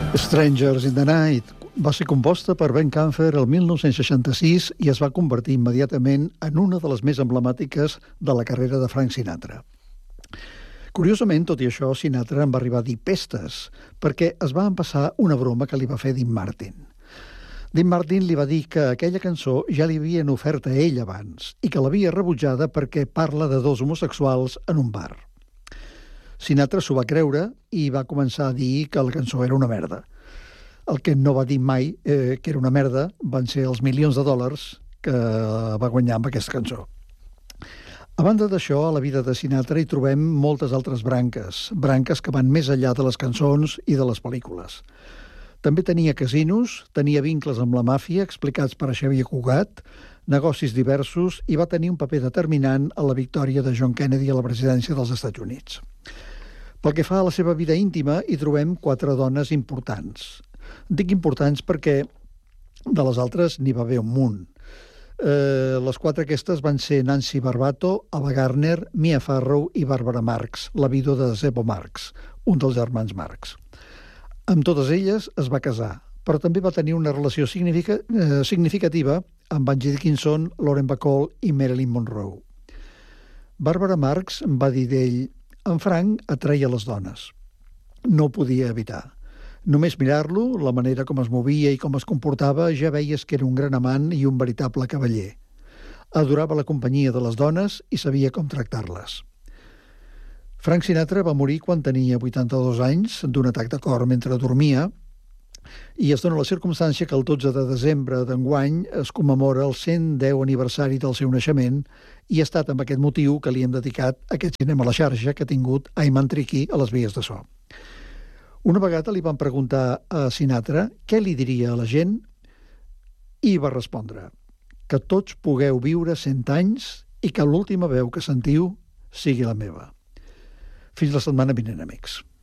Strangers in the Night va ser composta per Ben Camfer el 1966 i es va convertir immediatament en una de les més emblemàtiques de la carrera de Frank Sinatra. Curiosament, tot i això, Sinatra en va arribar a dir pestes, perquè es va empassar una broma que li va fer Dean Martin. Dean Martin li va dir que aquella cançó ja li havien ofert a ell abans i que l'havia rebutjada perquè parla de dos homosexuals en un bar. Sinatra s'ho va creure i va començar a dir que la cançó era una merda. El que no va dir mai que era una merda van ser els milions de dòlars que va guanyar amb aquesta cançó. A banda d'això, a la vida de Sinatra hi trobem moltes altres branques que van més enllà de les cançons i de les pel·lícules. També tenia casinos, tenia vincles amb la màfia explicats per Xavier Cugat, negocis diversos i va tenir un paper determinant a la victòria de John Kennedy a la presidència dels Estats Units. Pel que fa a la seva vida íntima, hi trobem 4 dones importants. Dic importants perquè de les altres n'hi va haver un munt. Les 4 aquestes van ser Nancy Barbato, Ava Gardner, Mia Farrow i Barbara Marx, la vídua de Zebo Marx, un dels germans Marx. Amb totes elles es va casar, però també va tenir una relació significativa amb Angie Dickinson, Lauren Bacall i Marilyn Monroe. Barbara Marx va dir d'ell: en Frank atreia les dones. No ho podia evitar. Només mirar-lo, la manera com es movia i com es comportava, ja veies que era un gran amant i un veritable cavaller. Adorava la companyia de les dones i sabia com tractar-les. Frank Sinatra va morir quan tenia 82 anys d'un atac de cor mentre dormia i es dona la circumstància que el 12 de desembre d'enguany es commemora el 110 aniversari del seu naixement i ha estat amb aquest motiu que li hem dedicat aquest cinema a la xarxa que ha tingut Ayman Triqui a les vies de so. Una vegada li van preguntar a Sinatra què li diria a la gent i va respondre que tots pugueu viure 100 anys i que l'última veu que sentiu sigui la meva. Fins la setmana vinent, amics.